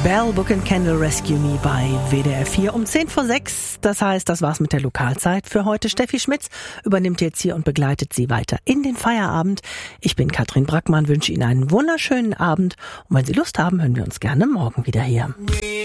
Bell, Book and Candle Rescue Me bei WDR 4 um 5:10. Das heißt, das war's mit der Lokalzeit für heute. Steffi Schmitz übernimmt jetzt hier und begleitet Sie weiter in den Feierabend. Ich bin Katrin Brackmann, wünsche Ihnen einen wunderschönen Abend. Und wenn Sie Lust haben, hören wir uns gerne morgen wieder hier.